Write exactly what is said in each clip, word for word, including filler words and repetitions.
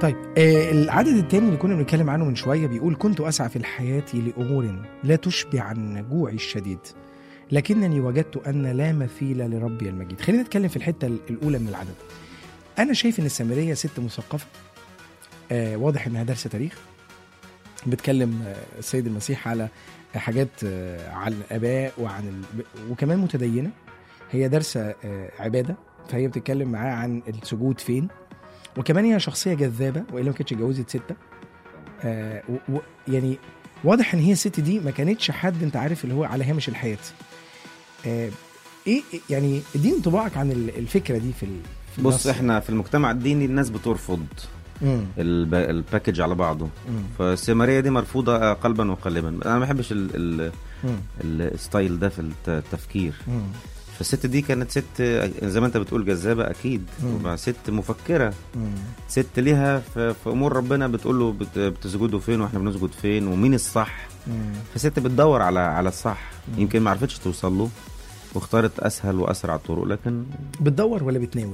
طيب آه العدد الثاني اللي كنا بنتكلم عنه من شوية بيقول كنت أسعى في الحياة لأمور لا تشبع عن جوعي الشديد لكنني وجدت أن لا مثيل لربي المجيد. خلينا نتكلم في الحتة الأولى من العدد. أنا شايف أن السامرية ست مثقفة، آه واضح أنها دارسة تاريخ، بتكلم آه السيد المسيح على حاجات آه عن الآباء وعن ال... وكمان متدينة، هي دارسة آه عبادة، فهي بتتكلم معاه عن السجود فين، وكمان هي شخصية جذابة وإلا ما كانتش اتجوزت ستة. آه و... يعني واضح ان هي الست دي ما كانتش حد انت عارف اللي هو على هامش الحياة. آه ايه يعني اديني انطباعك عن الفكرة دي في, في بص احنا في المجتمع الديني الناس بترفض الب... الباكج على بعضه، فالسامرية دي مرفوضة قلبا وقالبا. انا ما بحبش ال... ال... الستايل ده في التفكير. مم. فالست دي كانت ست زي ما انت بتقول جذابة اكيد، ست مفكرة، مم. ست ليها في امور ربنا بتقول له بتسجدوا فين واحنا بنسجد فين ومين الصح. مم. فست بتدور على على الصح. مم. يمكن ما عرفتش توصل له واختارت اسهل واسرع الطرق، لكن بتدور ولا بتناور؟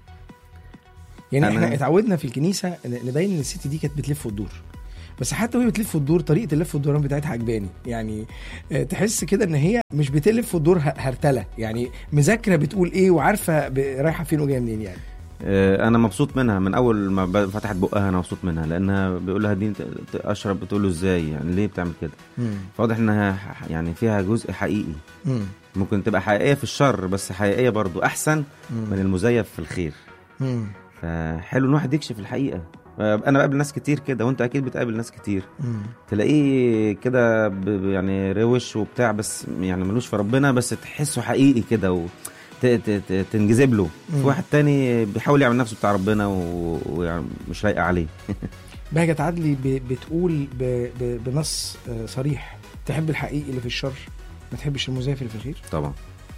يعني احنا اتعودنا في الكنيسة نبين ان الست دي كانت بتلف وتدور، بس حتى وهي بتلف وتدور طريقه اللف والدوران بتاعتها عجباني. يعني تحس كده ان هي مش بتلف وتدور هرتله، يعني مذاكره بتقول ايه وعارفه رايحه فين وجايه منين. يعني انا مبسوط منها من اول ما فتحت بقها، انا مبسوط منها لانها بيقول لها دي اشرب، بتقول له ازاي يعني ليه بتعمل كده. فواضح انها يعني فيها جزء حقيقي. مم. ممكن تبقى حقيقيه في الشر بس حقيقيه برضو احسن مم. من المزيف في الخير. مم. فحلو ان واحد يكشف الحقيقه. انا بقابل ناس كتير كده وانت اكيد بتقابل ناس كتير، مم. تلاقيه كده يعني روش وبتاع بس يعني ملوش في ربنا، بس تحسه حقيقي كده وتنجذب له. في واحد تاني بيحاول يعمل نفسه بتاع ربنا ويعني مش لايقه عليه. بهجت عدلي بتقول بنص صريح تحب الحقيقي اللي في الشر، ما تحبش المزيف اللي في الخير. طبعا.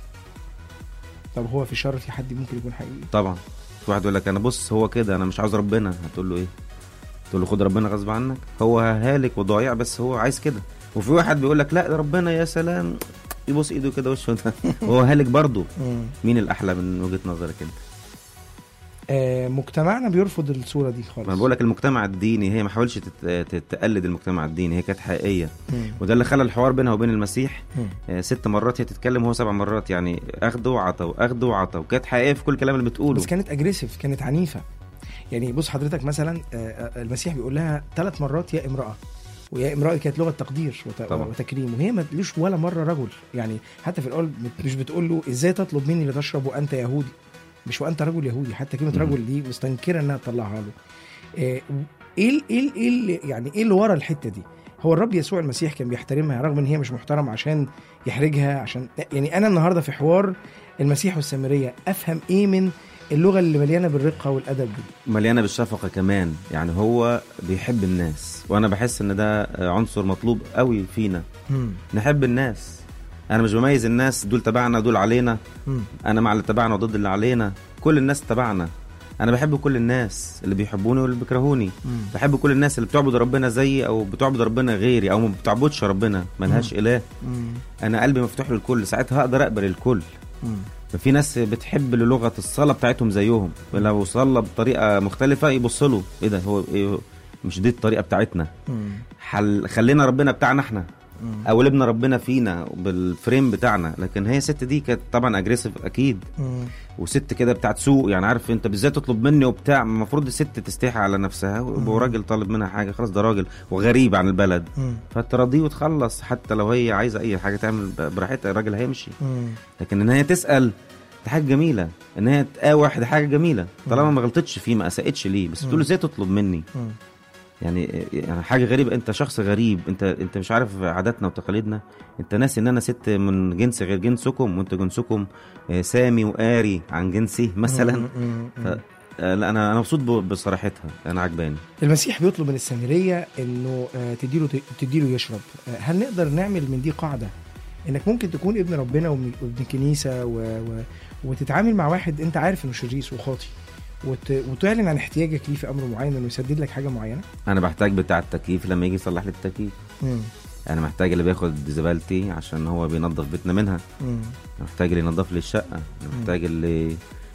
طب هو في الشر في حد ممكن يكون حقيقي؟ طبعا. في واحد يقول لك انا بص هو كده انا مش عاوز ربنا، هتقول له ايه؟ تقول له خد ربنا غصب عنك، هو هالك وضايع بس هو عايز كده. وفي واحد بيقول لك لا ربنا يا سلام يبص ايده كده وشه هو هالك برضه. مين الاحلى من وجهة نظرك انت؟ آه مجتمعنا بيرفض الصورة دي خالص. ما بقول لك المجتمع الديني هي ما حاولش تتقلد المجتمع الديني، هي كانت حقيقية. مم. وده اللي خلى الحوار بينها وبين المسيح آه ست مرات هي تتكلم وهو سبع مرات، يعني اخذ وعطى واخذ وعطى، وكانت حقيقية في كل كلام اللي بتقوله. بس كانت اجريسيف، كانت عنيفة. يعني بص حضرتك مثلا آه المسيح بيقول لها ثلاث مرات يا امرأة، ويا امرأة كانت لغة تقدير وت... وتكريم، وهي ما تقولوش ولا مرة رجل. يعني حتى في الأول مش بتقول له ازاي تطلب مني لتشرب وانت يهودي، مش وانت رجل يهودي. حتى كلمه رجل دي مستنكره انها تطلعها له. ايه ايه ايه ايه يعني ايه اللي ورا الحته دي؟ هو الرب يسوع المسيح كان بيحترمها رغم ان هي مش محترمه عشان يحرجها. عشان يعني انا النهارده في حوار المسيح والسامريه افهم ايه من اللغه اللي مليانه بالرقه والادب دي، مليانه بالشفقه كمان. يعني هو بيحب الناس، وانا بحس ان ده عنصر مطلوب قوي فينا. مم. نحب الناس. انا مش بميز الناس دول تبعنا دول علينا. مم. انا مع اللي تبعنا وضد اللي علينا. كل الناس تبعنا. انا بحب كل الناس اللي بيحبوني واللي بيكرهوني. مم. بحب كل الناس اللي بتعبد ربنا زيي او بتعبد ربنا غيري او ما بتعبدش ربنا ملهاش مم. اله. مم. انا قلبي مفتوح للكل، ساعتها هقدر اقبل الكل. مم. ففي ناس بتحب لغه الصلاه بتاعتهم زيهم، لو صلى بطريقه مختلفه يبص له ايه ده، هو إيه مش دي الطريقه بتاعتنا. حل خلينا ربنا بتاعنا احنا او لبنا ربنا فينا بالفريم بتاعنا. لكن هي ست دي كانت طبعا اجريسيف اكيد. مم. وست كده بتاعت سوق، يعني عارف انت بالذات تطلب مني وبتاع، المفروض الست تستحي على نفسها، وراجل طالب منها حاجه خلاص ده راجل وغريب عن البلد، فتراضيه وتخلص. حتى لو هي عايزه اي حاجه تعمل براحتها الراجل هيمشي. مم. لكن ان هي تسال دي حاجه جميله، ان هي تقاوح دي حاجه جميله طالما ما غلطتش فيه ما اساءتش ليه، بس تقول له ازاي تطلب مني. مم. يعني يعني حاجه غريبه، انت شخص غريب، انت انت مش عارف عاداتنا وتقاليدنا، انت ناسي ان انا ست من جنس غير جنسكم، وانت جنسكم سامي وقاري عن جنسي مثلا. ف... لا انا انا مبسوط بصراحتها، انا عجباني. المسيح بيطلب من السامريه انه تديله تديله يشرب. هل نقدر نعمل من دي قاعده انك ممكن تكون ابن ربنا وابن كنيسه و... و... وتتعامل مع واحد انت عارف انه شرير وخاطي وت... وتعلن عن احتياجك ليه في امر معين انه يسدد لك حاجه معينه؟ انا بحتاج بتاع التكييف لما يجي يصلح لي التكييف. امم انا محتاج اللي بياخد زبالتي عشان هو بينظف بيتنا منها. امم محتاج اللي ينظف لي الشقه. محتاج اللي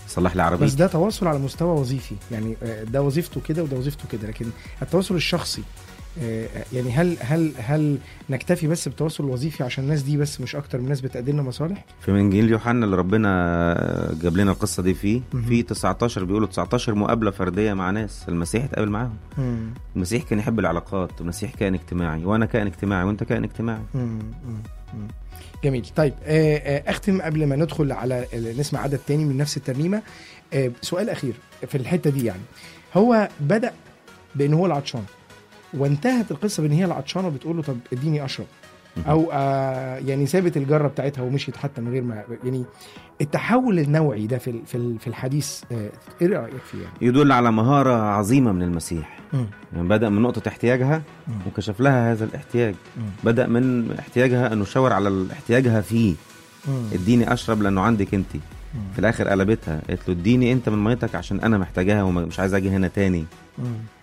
صلح لي عربيتي. بس ده تواصل على مستوى وظيفي، يعني ده وظيفته كده وده وظيفته كده، لكن التواصل الشخصي يعني هل هل هل نكتفي بس بالتواصل الوظيفي عشان الناس دي بس مش اكتر من ناس بتقدم لنا مصالح؟ في انجيل يوحنا اللي ربنا جاب لنا القصه دي فيه في تسعتاشر بيقولوا تسعتاشر مقابله فرديه مع ناس المسيح اتقابل معاهم. مم. المسيح كان يحب العلاقات، المسيح كان اجتماعي، وانا كائن اجتماعي وانت كائن اجتماعي. مم. مم. جميل. طيب اختم قبل ما ندخل على نسمع عدد تاني من نفس الترنيمه. سؤال اخير في الحته دي، يعني هو بدا بان هو العطشان وانتهت القصه بان هي العطشانه بتقول له طب اديني اشرب، او آه يعني سابت الجره بتاعتها ومشيت حتى من غير ما، يعني التحول النوعي ده في في في الحديث آه ايه رايك فيه؟ يعني يدل على مهاره عظيمه من المسيح. يعني بدا من نقطه احتياجها م. وكشف لها هذا الاحتياج. م. بدا من احتياجها انه شاور على احتياجها فيه، م. اديني اشرب لانه عندك انت. م. في الاخر قلبتها قالت له اديني انت من ميتك عشان انا محتاجاها ومش عايز اجي هنا تاني. م.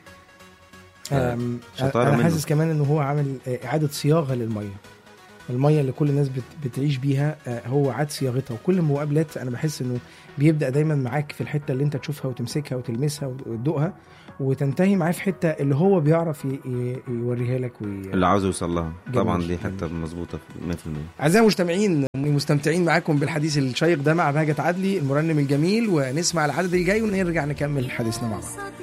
انا حاسس كمان انه هو عامل اعاده صياغه للميه، الميه اللي كل الناس بتعيش بيها، هو عاد صياغتها. وكل المقابلات انا بحس انه بيبدا دايما معاك في الحته اللي انت تشوفها وتمسكها وتلمسها وتدوقها، وتنتهي معاه في حته اللي هو بيعرف يوريها لك وي... اللي عاوز يوصل لها. طبعا دي حته مظبوطه مية في المية. اعزائي المستمعين، مستمتعين معاكم بالحديث الشيق ده مع بهجت عدلي المرنم الجميل، ونسمع العدد الجاي ونرجع نكمل حديثنا مع بعض.